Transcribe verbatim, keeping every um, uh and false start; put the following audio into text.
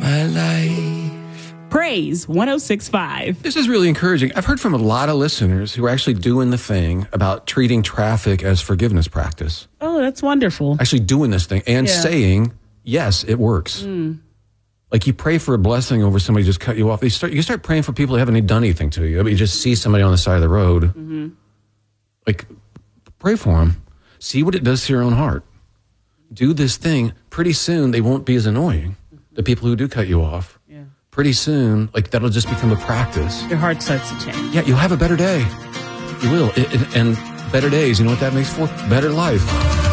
my life. Praise one oh six point five. This is really encouraging. I've heard from a lot of listeners who are actually doing the thing about treating traffic as forgiveness practice. Oh, that's wonderful. Actually doing this thing and Yeah. saying, yes, it works. Mm. Like you pray for a blessing over somebody just cut you off. You start, you start praying for people who haven't done anything to you. I mean, you just see somebody on the side of the road. Mm-hmm. Like, pray for them. See what it does to your own heart. Do this thing. Pretty soon, they won't be as annoying. The people who do cut you off. Yeah. Pretty soon, like that'll just become a practice. Your heart starts to change. Yeah, you'll have a better day. You will. It, it, and better days, you know what that makes for? Better life.